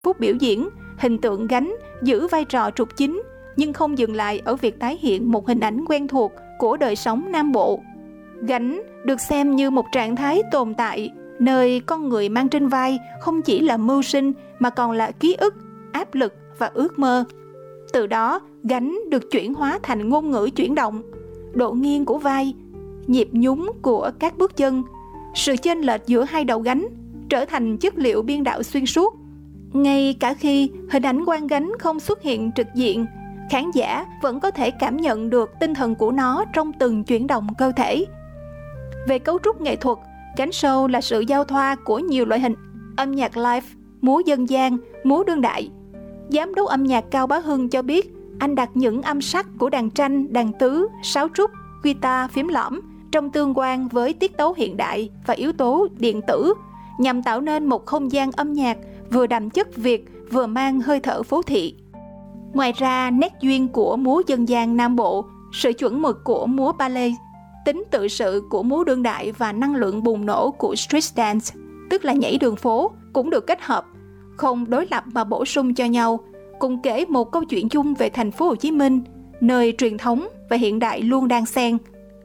phút biểu diễn, hình tượng gánh giữ vai trò trục chính, nhưng không dừng lại ở việc tái hiện một hình ảnh quen thuộc của đời sống Nam Bộ. Gánh được xem như một trạng thái tồn tại, nơi con người mang trên vai không chỉ là mưu sinh mà còn là ký ức, áp lực và ước mơ. Từ đó, gánh được chuyển hóa thành ngôn ngữ chuyển động, độ nghiêng của vai, nhịp nhún của các bước chân, sự chênh lệch giữa hai đầu gánh trở thành chất liệu biên đạo xuyên suốt. Ngay cả khi hình ảnh quan gánh không xuất hiện trực diện, khán giả vẫn có thể cảm nhận được tinh thần của nó trong từng chuyển động cơ thể. Về cấu trúc nghệ thuật, gánh show là sự giao thoa của nhiều loại hình: âm nhạc live, múa dân gian, múa đương đại. Giám đốc âm nhạc Cao Bá Hưng cho biết, anh đặt những âm sắc của đàn tranh, đàn tứ, sáo trúc, guitar, phím lõm trong tương quan với tiết tấu hiện đại và yếu tố điện tử, nhằm tạo nên một không gian âm nhạc vừa đậm chất Việt, vừa mang hơi thở phố thị. Ngoài ra, nét duyên của múa dân gian Nam Bộ, sự chuẩn mực của múa ballet, tính tự sự của múa đương đại và năng lượng bùng nổ của street dance, tức là nhảy đường phố, cũng được kết hợp, không đối lập mà bổ sung cho nhau, cùng kể một câu chuyện chung về thành phố Hồ Chí Minh, nơi truyền thống và hiện đại luôn đan xen.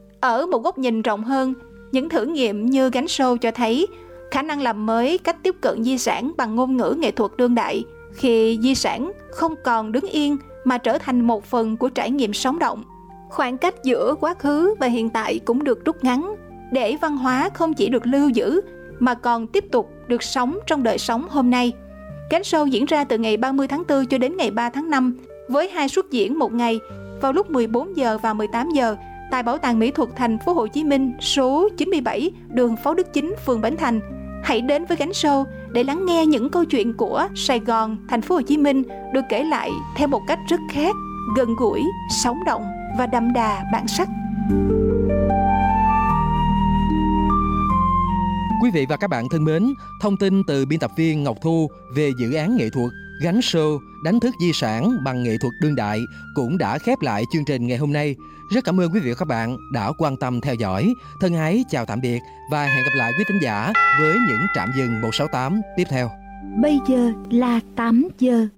Ở một góc nhìn rộng hơn, những thử nghiệm như gánh show cho thấy khả năng làm mới cách tiếp cận di sản bằng ngôn ngữ nghệ thuật đương đại, khi di sản không còn đứng yên mà trở thành một phần của trải nghiệm sống động. Khoảng cách giữa quá khứ và hiện tại cũng được rút ngắn, để văn hóa không chỉ được lưu giữ mà còn tiếp tục được sống trong đời sống hôm nay. Gánh show diễn ra từ ngày 30 tháng 4 cho đến ngày 3 tháng 5 với 2 suất diễn một ngày vào lúc 14 giờ và 18 giờ tại Bảo tàng Mỹ thuật Thành phố Hồ Chí Minh, số 97, đường Phó Đức Chính, phường Bến Thành. Hãy đến với gánh show để lắng nghe những câu chuyện của Sài Gòn, Thành phố Hồ Chí Minh được kể lại theo một cách rất khác, gần gũi, sống động và đậm đà bản sắc. Quý vị và các bạn thân mến, thông tin từ biên tập viên Ngọc Thu về dự án nghệ thuật Gánh show đánh thức di sản bằng nghệ thuật đương đại cũng đã khép lại chương trình ngày hôm nay. Rất cảm ơn quý vị và các bạn đã quan tâm theo dõi. Thân ái chào tạm biệt và hẹn gặp lại quý thính giả với những trạm dừng 168 tiếp theo. Bây giờ là 8 giờ.